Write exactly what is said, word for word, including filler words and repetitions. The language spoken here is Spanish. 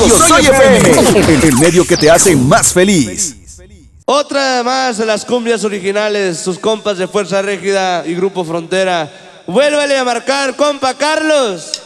Yo Soy F M, el medio que te hace más feliz. Otra más de las cumbias originales, sus compas de Fuerza Régida y Grupo Frontera. Vuélvale a marcar, compa Carlos.